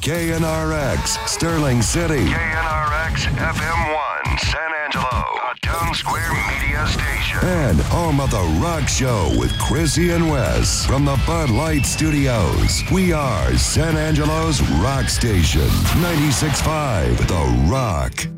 KNRX, Sterling City. KNRX FM 1, San Angelo, a Town Square media station. And home of The Rock Show with Chrissy and Wes. From the Bud Light Studios, we are San Angelo's rock station. 96.5 The Rock.